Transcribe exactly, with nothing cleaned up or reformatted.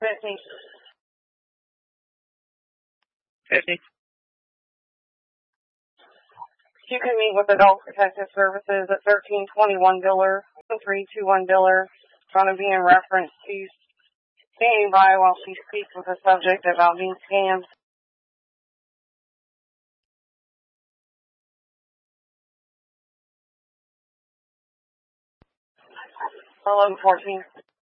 fifty. fifty. You can meet with Adult Protective Services at thirteen twenty-one Diller, three two one Diller. Trying to be in reference to standing by while she speaks with the subject about being scammed. eleven fourteen.